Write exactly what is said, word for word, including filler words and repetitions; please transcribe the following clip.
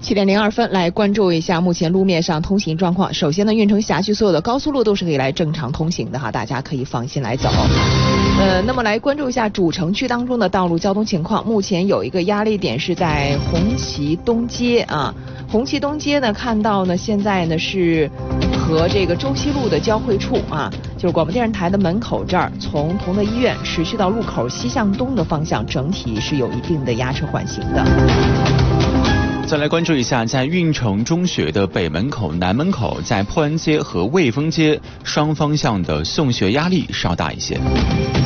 七点零二分，来关注一下目前路面上通行状况。首先呢，运城辖区所有的高速路都是可以来正常通行的哈，大家可以放心来走。呃，那么来关注一下主城区当中的道路交通情况。目前有一个压力点是在红旗东街啊，红旗东街呢，看到呢现在呢是和这个周西路的交汇处啊，就是广播电视台的门口这儿，从同德医院持续到路口西向东的方向，整体是有一定的压车缓行的。 再来关注一下，在运城中学的北门口、南门口，在破恩街和卫风街双方向的送学压力稍大一些。